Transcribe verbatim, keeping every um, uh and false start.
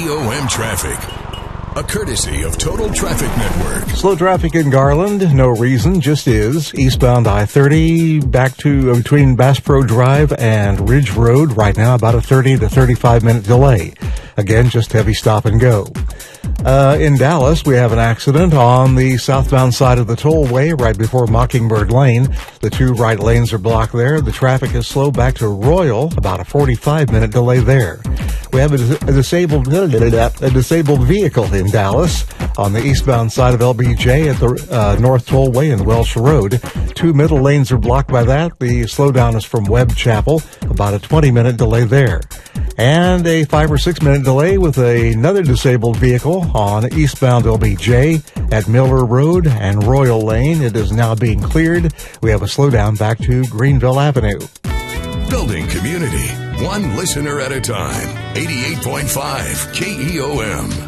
E O M traffic. A courtesy of Total Traffic Network. Slow traffic in Garland, no reason, just is. Eastbound I thirty back to uh, between Bass Pro Drive and Ridge Road. Right now, about a thirty to thirty-five minute delay. Again, just heavy stop and go. Uh, in Dallas, we have an accident on the southbound side of the tollway right before Mockingbird Lane. The two right lanes are blocked there. The traffic is slow back to Royal, about a forty-five minute delay there. We have a, a disabled a disabled vehicle in Dallas on the eastbound side of L B J at the uh, North Tollway and Welsh Road. Two middle lanes are blocked by that. The slowdown is from Webb Chapel, about a twenty minute delay there. And a five or six minute delay with another disabled vehicle on eastbound L B J at Miller Road and Royal Lane. It is now being cleared. We have a slowdown back to Greenville Avenue. Building community, one listener at a time. eighty-eight point five K E O M.